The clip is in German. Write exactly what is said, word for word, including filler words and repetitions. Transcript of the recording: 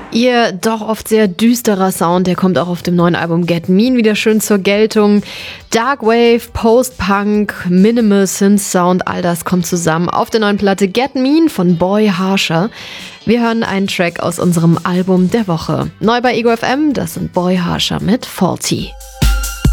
Ihr doch oft sehr düsterer Sound, der kommt auch auf dem neuen Album Get Mean wieder schön zur Geltung. Darkwave, Post-Punk, Minimal Synth Sound, all das kommt zusammen auf der neuen Platte Get Mean von Boy Harsher. Wir hören einen Track aus unserem Album der Woche. Neu bei Ego F M, das sind Boy Harsher mit Faulty.